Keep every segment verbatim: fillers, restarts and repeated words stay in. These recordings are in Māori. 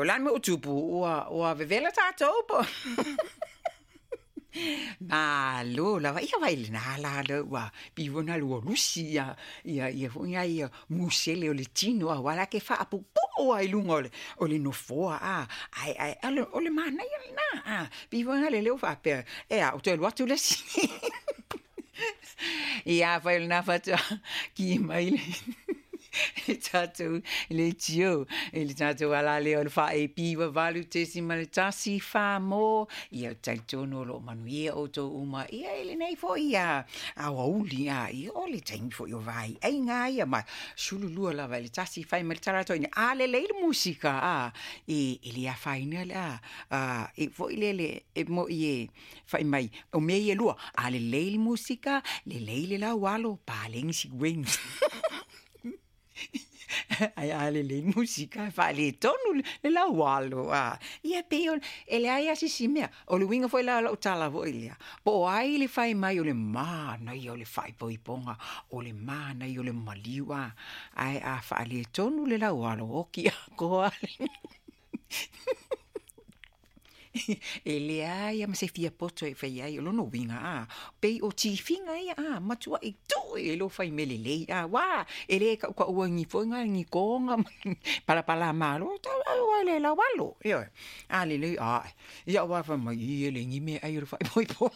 o lan me utupu ua ua vevela tātou po. Na lo la ia vai na la le wa pi vona lo lusi ia ia ia ia ia musele o le tino a wala ke fa pu pu ai lungo o le no foa a ai ai ale o le mana ia na a pi vona le le fa pe e a o te lo tu le si ia vai na fa ki mai e tatu le tio e le tatu ala le o le fa e piwa valu te si ma le tasi fa mo ia taitono lo manuia o to uma ia ele nei fo ia a uli a ia o le taimi fo io vai ai nga ia ma sululu la vai le tasi fa ma le tarato ni a le le musica a e ele a fa ina la a e fo ile le e mo ie fa mai o me ie lua a le le musica le le la walo pa leng si wen ai ale le musica fa le tonu le la walo a ia pe ele ai asi mea o le winga foi la o tala voilia po ai le fai mai o le mana i o le fai poi ponga o le mana i o le maliwa ai a fa le tonu le la walo o ki ko ele ai ma se fia poto e fai ai lo no winga a pe o ti finga ia a ma tua e tu e lo fai melele a wa ele ka ka o ngi fo nga ngi ko nga para para malo ta wa le la walo io a le le a ia wa fa ma i le ngi me ai ro fai poi po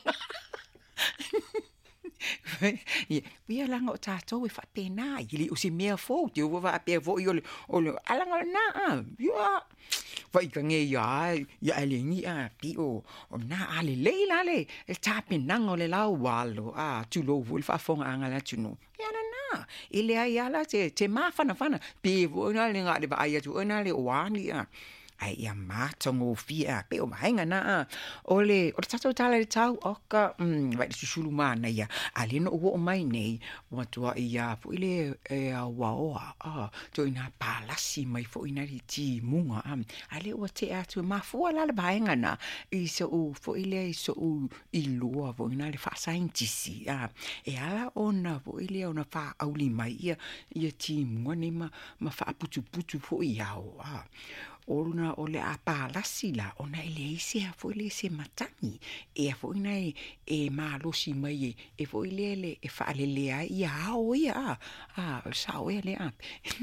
ia via langa o tātou e wha pēnā ili o si mea fō te o wa pēr fō i o le o le alanga na a ia vai ka nge ia ia ele ngi a pi o o na ale le la le e tā penanga o le lau walo a tu lo vo le whafonga anga la tu no ia na na ile ai ala te te mawhana whana pe vo na le ngā le ba ai atu na le o wani a ai ia matongo fia pe o mahinga na ole o tato tala le tau oka mm vai le susulu mana ia ale no o mai nei o tua ia fo ile e a wao a to ina palasi mai fo ina ri ti munga am ale o te atu ma fo la le bainga na i so o fo ile so o i loa fo ina le fa scientist a e ala ona fo ile ona fa auli mai ia ia ti munga nei ma ma fa putu putu fo ia o a Ona ole a palasi la ona ele isi a fo ile se matangi e a fo ina e, e malosi mai e, e fo ile ele e fa le le ai a o ia a sa o ele a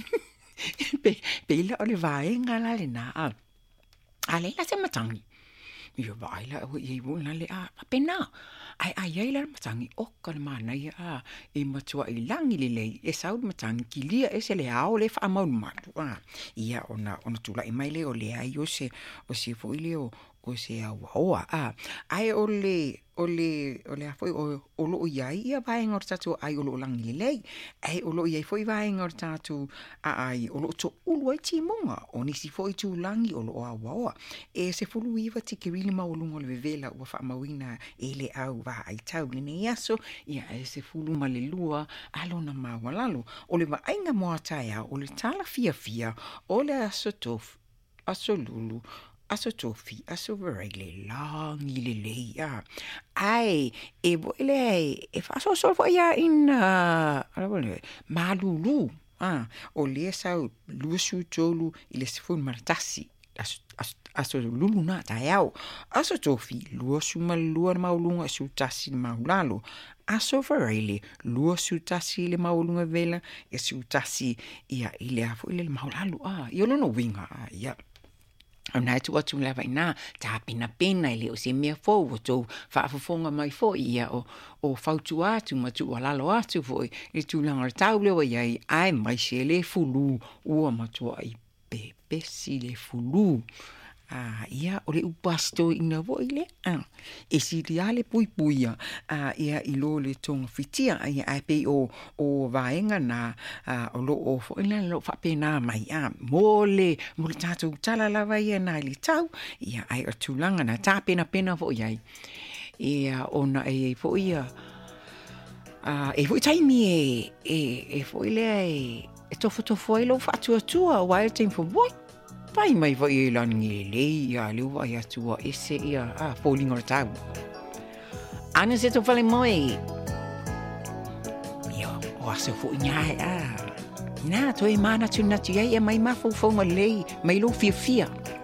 pe pe ile ole vai ngala le na a ale la se matangi io vai la o i bu na le a pena ai ai ai la matangi o ka mana ia a e matua i langi le le e sau matangi ki lia e se le ao le fa mau matu a ia ona ona tula i mai le o le ai o se o se fo ile o o se a wa a ai o le o le o le foi o o lo ia ia vai ngor tatu ai o lo langi le ai o lo ia foi vai ngor tatu ai o lo to ulu ai ti monga o ni si foi tu langi o lo a wa e se fulu iva ti ke rile ma o lungo le vela o fa mawina ele au va ai tau ni aso ia e se fulu ma le lua alo na ma walalo o le va ainga mo ataia o le tala fia fia o le aso tof aso lulu aso tofi aso verele langi le le ia ai e boile e fa so so ia in ala vole malulu ah o le sa lusu tolu ile se fun martasi aso aso lulu na taiao aso tofi lusu malua maulunga su tasi maulalo aso verele lusu tasi le maulunga vela e su tasi ia ile afo ile maulalo ah yo no winga ia Ona tu atu la vai na ta pina pina ile o se mea fo o to fa fonga mai fo ia o o fautu atu ma tu wala lo atu fo i tu langa tau le wa ia ai mai se le fulu o ma tu ai pepe si le fulu ah ia o le upasto ina vo ile ah e si diale pui puia ah ia i lo le tonga fitia ia ai pe o o vaenga na ah o lo o fo ina lo fa pena mai ah mole mole tatu tala la vai na li tau ia ai o tulanga na ta pena pena fo ia ia ona e fo ia ah e fo taimi e e e fo ile e tofo tofo ilo fa tu tu wild thing for what pai mai vai langi le ia le vai atua ese ia a falling or tau ana se to fale moi ia o aso fu nyai a na to e mana tu na tu ia mai ma fu fu ma le mai lo fia fia